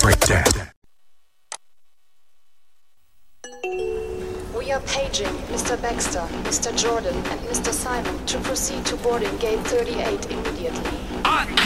break that. We are paging Mr. Baxter, Mr. Jordan, and Mr. Simon to proceed to boarding gate 38 immediately.